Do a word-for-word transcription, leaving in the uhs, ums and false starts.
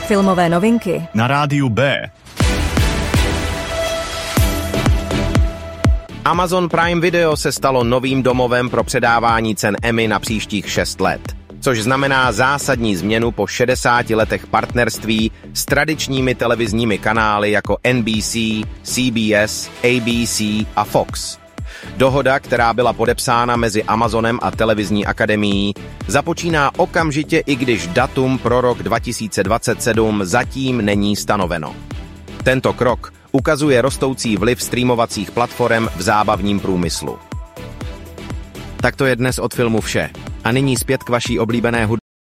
Filmové novinky na rádiu B. Amazon Prime Video se stalo novým domovem pro předávání cen Emmy na příštích šest let, což znamená zásadní změnu po šedesáti letech partnerství s tradičními televizními kanály jako N B C, C B S, A B C a Fox. Dohoda, která byla podepsána mezi Amazonem a televizní akademií, započíná okamžitě, i když datum pro rok dva tisíce dvacet sedm zatím není stanoveno. Tento krok ukazuje rostoucí vliv streamovacích platform v zábavním průmyslu. Tak to je dnes od filmu vše. A nyní zpět k vaší oblíbené hudbě.